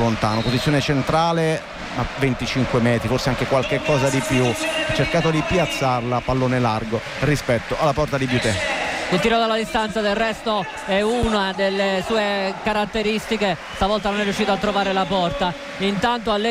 lontano, posizione centrale a 25 metri, forse anche qualche cosa di più, ha cercato di piazzarla, pallone largo rispetto alla porta di Biuté. Il tiro dalla distanza del resto è una delle sue caratteristiche, stavolta non è riuscito a trovare la porta. Intanto